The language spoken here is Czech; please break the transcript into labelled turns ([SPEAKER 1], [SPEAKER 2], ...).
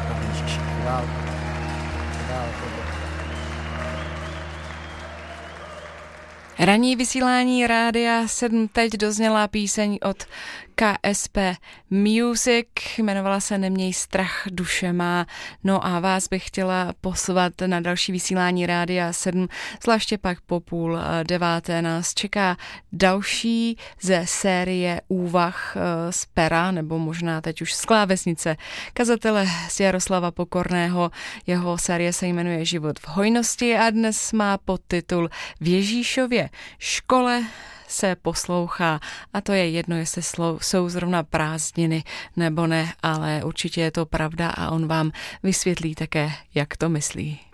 [SPEAKER 1] Pane Ježíši, dál.
[SPEAKER 2] Ranní vysílání Rádia 7 teď dozněla píseň od KSP Music, jmenovala se Neměj strach, duše má. No a vás bych chtěla pozvat na další vysílání Rádia 7, zvláště pak po 8:30 nás čeká další ze série úvah z pera, nebo možná teď už z klávesnice kazatele z Jaroslava Pokorného. Jeho série se jmenuje Život v hojnosti a dnes má podtitul V Ježíšově škole se poslouchá, a to je jedno, jestli jsou zrovna prázdniny nebo ne, ale určitě je to pravda a on vám vysvětlí také, jak to myslí.